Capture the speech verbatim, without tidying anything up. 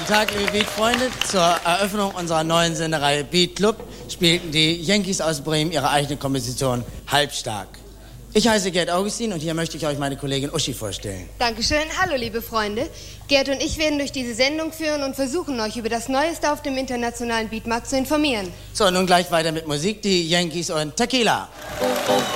Tag, liebe Beat-Freunde. Zur Eröffnung unserer neuen Sendereihe Beat Club spielten die Yankees aus Bremen ihre eigene Komposition Halbstark. Ich heiße Gerd Augustin und hier möchte ich euch meine Kollegin Uschi vorstellen. Dankeschön. Hallo, liebe Freunde. Gerd und ich werden durch diese Sendung führen und versuchen, euch über das Neueste auf dem internationalen Beatmarkt zu informieren. So, nun gleich weiter mit Musik, die Yankees und Tequila.